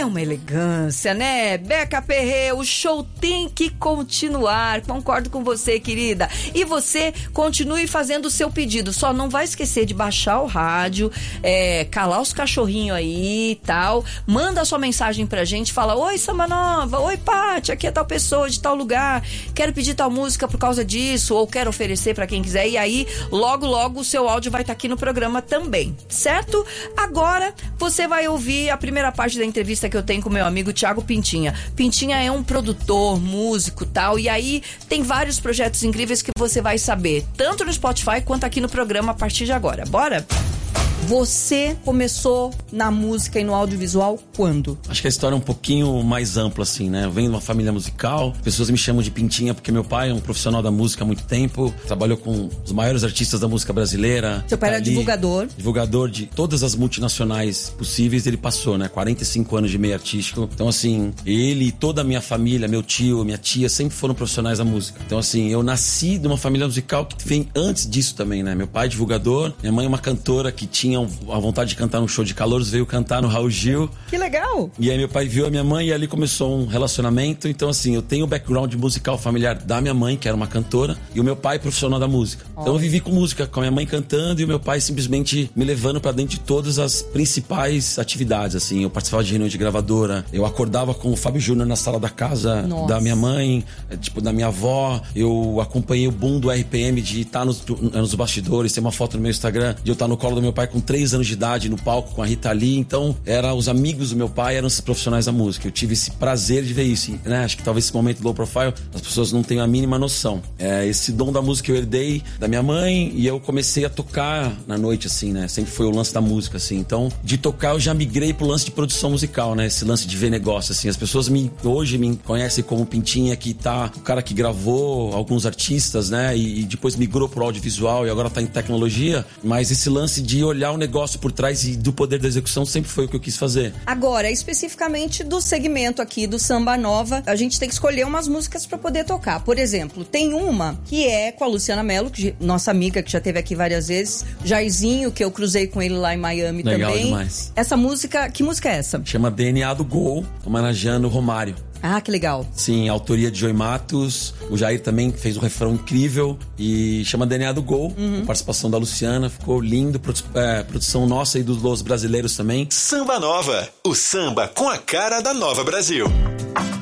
É uma elegância, né? Beca Perrê, o show tem que continuar. Concordo com você, querida. E você continue fazendo o seu pedido. Só não vai esquecer de baixar o rádio, calar os cachorrinhos aí e tal. Manda a sua mensagem pra gente. Fala, oi, Samba Nova. Oi, Paty, aqui é tal pessoa de tal lugar. Quero pedir tal música por causa disso. Ou quero oferecer pra quem quiser. E aí, logo, logo, o seu áudio vai estar aqui no programa também. Certo? Agora, você vai ouvir a primeira parte da entrevista que eu tenho com meu amigo Thiago Pintinha. Pintinha é um produtor, músico, tal, e aí tem vários projetos incríveis que você vai saber, tanto no Spotify quanto aqui no programa a partir de agora. Bora? Você começou na música e no audiovisual quando? Acho que a história é um pouquinho mais ampla, assim, né? Eu venho de uma família musical, pessoas me chamam de Pintinha porque meu pai é um profissional da música há muito tempo, trabalhou com os maiores artistas da música brasileira. Seu pai era divulgador? Divulgador de todas as multinacionais possíveis, ele passou, né? 45 anos de meio artístico. Então, assim, ele e toda a minha família, meu tio, minha tia, sempre foram profissionais da música. Então, assim, eu nasci de uma família musical que vem antes disso também, né? Meu pai é divulgador, minha mãe é uma cantora que tinha a vontade de cantar num show de calouros, veio cantar no Raul Gil. Que legal! E aí meu pai viu a minha mãe e ali começou um relacionamento. Então assim, eu tenho o background musical familiar da minha mãe, que era uma cantora, e o meu pai profissional da música. Então eu vivi com música, com a minha mãe cantando e o meu pai simplesmente me levando pra dentro de todas as principais atividades, assim. Eu participava de reunião de gravadora, eu acordava com o Fábio Júnior na sala da casa da minha mãe, tipo, da minha avó. Eu acompanhei o boom do RPM de estar nos bastidores. Tem uma foto no meu Instagram de eu estar no colo do meu pai com 3 anos de idade no palco com a Rita Lee. Então, os amigos do meu pai eram os profissionais da música. Eu tive esse prazer de ver isso, né? Acho que talvez esse momento low profile as pessoas não tenham a mínima noção. Esse dom da música eu herdei da minha mãe e eu comecei a tocar na noite, assim, né? Sempre foi o lance da música, assim. Então, de tocar eu já migrei pro lance de produção musical, né? Esse lance de ver negócio, assim. As pessoas hoje me conhecem como Pintinha, que tá o cara que gravou alguns artistas, né? E depois migrou pro audiovisual e agora tá em tecnologia. Mas esse lance de olhar o negócio por trás e do poder da execução sempre foi o que eu quis fazer. Agora, especificamente do segmento aqui do Samba Nova, a gente tem que escolher umas músicas pra poder tocar. Por exemplo, tem uma que é com a Luciana Mello, nossa amiga que já esteve aqui várias vezes, Jairzinho, que eu cruzei com ele lá em Miami. Legal também. Demais. Essa música, que música é essa? Chama DNA do Gol, homenageando o Romário. Ah, que legal. Sim, autoria de Joey Matos. O Jair também fez um refrão incrível e chama DNA do Gol, com participação da Luciana. Ficou lindo, produção nossa e dos brasileiros também. Samba Nova, o samba com a cara da Nova Brasil.